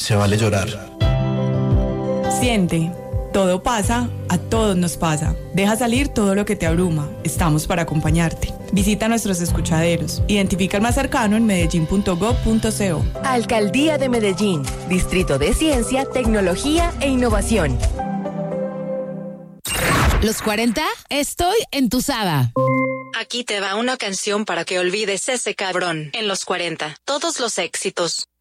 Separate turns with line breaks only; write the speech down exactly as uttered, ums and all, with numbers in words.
Se vale llorar.
Siente, todo pasa, a todos nos pasa. Deja salir todo lo que te abruma. Estamos para acompañarte. Visita nuestros escuchaderos. Identifica el más cercano en medellín punto gob punto co.
Alcaldía de Medellín. Distrito de Ciencia, Tecnología e Innovación.
Los cuarenta, estoy entusada.
Aquí te va una canción para que olvides ese cabrón. En los cuarenta, todos los éxitos.